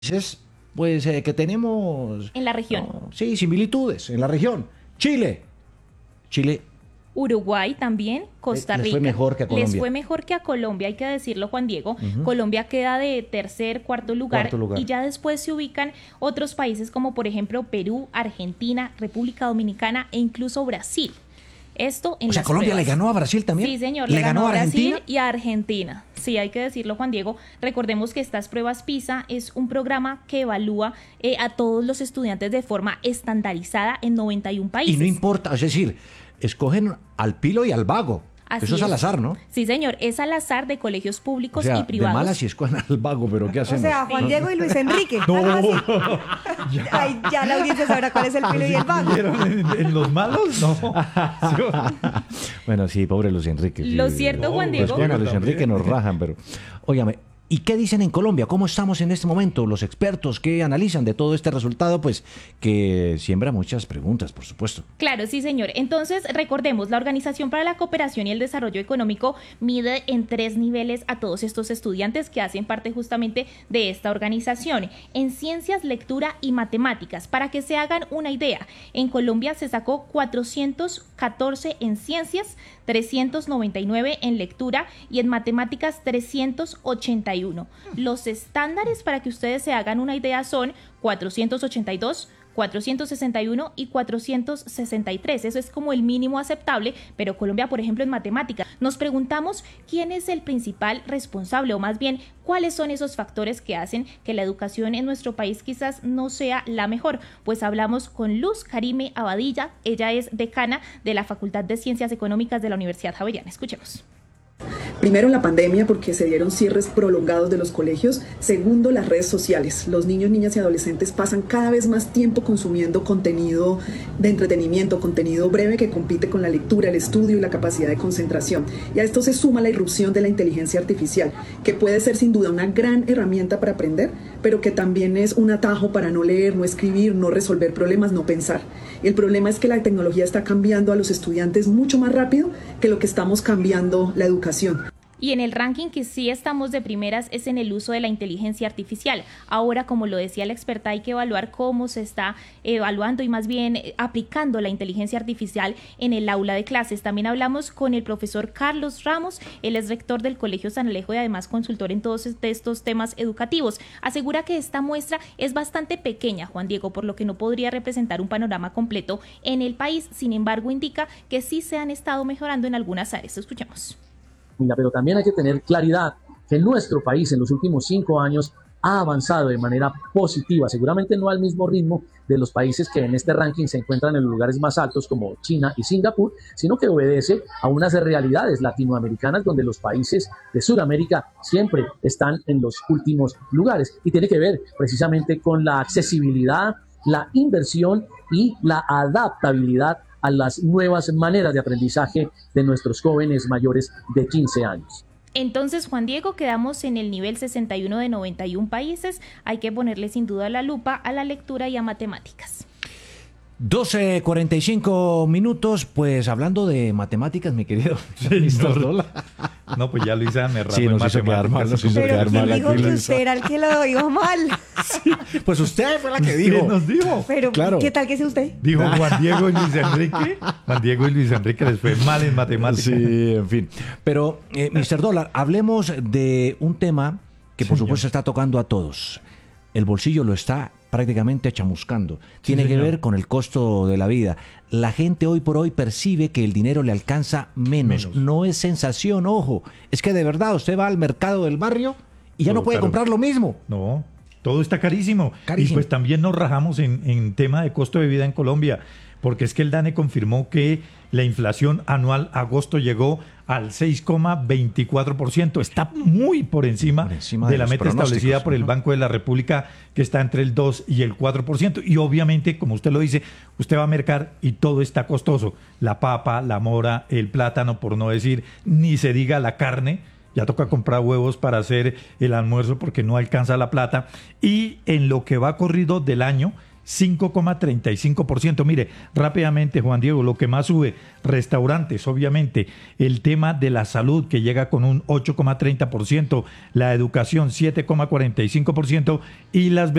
países, pues que tenemos, En la región. no, sí, similitudes en la región. Chile. Chile Uruguay también, Costa les Rica. fue mejor que a Colombia. Les fue mejor que a Colombia, hay que decirlo, Juan Diego. Ujú. Colombia queda de tercer, cuarto lugar, Cuarto lugar. y ya después se ubican otros países como por ejemplo Perú, Argentina, República Dominicana e incluso Brasil. Esto en O sea, las Colombia pruebas. le ganó a Brasil también. Sí, señor, Le ganó a Brasil Argentina. y a Argentina. Sí, hay que decirlo, Juan Diego. Recordemos que estas pruebas PISA es un programa que evalúa a todos los estudiantes de forma estandarizada en 91 países. Y no importa, es decir, escogen al pilo y al vago. Así Eso es al azar, ¿no? Sí, señor, es al azar de colegios O públicos sea, y privados. de malas si escogen al vago, pero ¿qué O hacemos? sea, Juan ¿No? Diego y Luis Enrique. Algo así. Ay, ya la audiencia sabrá cuál es el pilo y el vago. ¿En los malos? No. Bueno, sí, pobre Luis Enrique. Sí. Lo cierto, Juan Pues Diego. bueno, a Luis También. Enrique nos rajan, pero... Óigame, ¿y qué dicen en Colombia? ¿Cómo estamos en este momento? Los expertos, ¿qué analizan de todo este resultado? Pues que siembra muchas preguntas, por supuesto. Claro, sí, señor. Entonces, recordemos, la Organización para la Cooperación y el Desarrollo Económico mide en 3 niveles a todos estos estudiantes que hacen parte justamente de esta organización. En ciencias, lectura y matemáticas. Para que se hagan una idea, en Colombia se sacó 414 en ciencias, 399 en lectura y en matemáticas 381. Los estándares, para que ustedes se hagan una idea, son 482, 461 y 463. Eso es como el mínimo aceptable, pero Colombia, por ejemplo, en matemáticas, nos preguntamos quién es el principal responsable, o más bien, cuáles son esos factores que hacen que la educación en nuestro país quizás no sea la mejor. Pues hablamos con Luz Karime Abadilla, ella es decana de la Facultad de Ciencias Económicas de la Universidad Javeriana. Escuchemos. Primero, la pandemia, porque se dieron cierres prolongados de los colegios. Segundo, las redes sociales. Los niños, niñas y adolescentes pasan cada vez más tiempo consumiendo contenido de entretenimiento, contenido breve que compite con la lectura, el estudio y la capacidad de concentración. Y a esto se suma la irrupción de la inteligencia artificial, que puede ser sin duda una gran herramienta para aprender, pero que también es un atajo para no leer, no escribir, no resolver problemas, no pensar. Y el problema es que la tecnología está cambiando a los estudiantes mucho más rápido que lo que estamos cambiando la educación. Y en el ranking que sí estamos de primeras es en el uso de la inteligencia artificial. Ahora, como lo decía la experta, hay que evaluar cómo se está evaluando y más bien aplicando la inteligencia artificial en el aula de clases. También hablamos con el profesor Carlos Ramos, él es rector del Colegio San Alejo y además consultor en todos estos temas educativos. Asegura que esta muestra es bastante pequeña, Juan Diego, por lo que no podría representar un panorama completo en el país. Sin embargo, indica que sí se han estado mejorando en algunas áreas. Escuchemos. Pero también hay que tener claridad que nuestro país en los últimos 5 años ha avanzado de manera positiva, seguramente no al mismo ritmo de los países que en este ranking se encuentran en los lugares más altos como China y Singapur, sino que obedece a unas realidades latinoamericanas donde los países de Sudamérica siempre están en los últimos lugares, y tiene que ver precisamente con la accesibilidad, la inversión y la adaptabilidad a las nuevas maneras de aprendizaje de nuestros jóvenes mayores de 15 años. Entonces, Juan Diego, quedamos en el nivel 61 de 91 países. Hay que ponerle sin duda la lupa a la lectura y a matemáticas. 12:45, pues hablando de matemáticas, mi querido Mr. Dola. No, pues ya Luisa me rajó Sí, en nos hizo quedar mal, matemáticas. nos hizo Pero quedar ¿quién mal dijo aquí, que Luisa. usted era el que lo dijo mal? Pues usted fue la que ¿Qué dijo. nos dijo? Pero, Claro. ¿qué tal que sea usted? Dijo Juan Diego y Luis Enrique. Juan Diego y Luis Enrique les fue mal en matemáticas. Sí, en fin. Pero, Mr. Dólar, hablemos de un tema que por Señor. supuesto está tocando a todos. El bolsillo lo está prácticamente chamuscando. Tiene que señor. ver con el costo de la vida. La gente hoy por hoy percibe que el dinero le alcanza menos. No es sensación, ojo. Es que de verdad usted va al mercado del barrio y ya no Todo puede caro. comprar lo mismo. No, todo está carísimo. Carísimo. Y pues también nos rajamos en tema de costo de vida en Colombia, porque es que el DANE confirmó que la inflación anual agosto llegó al 6,24%. Está muy por encima Por encima de de la los meta pronósticos. establecida por el Ujú. Banco de la República, que está entre el 2 y el 4%. Y obviamente, como usted lo dice, usted va a mercar y todo está costoso. La papa, la mora, el plátano, por no decir, ni se diga la carne. Ya toca comprar huevos para hacer el almuerzo porque no alcanza la plata. Y en lo que va corrido del año, 5,35%. Mire, rápidamente, Juan Diego, lo que más sube, restaurantes, obviamente, el tema de la salud, que llega con un 8,30%, la educación 7,45% y las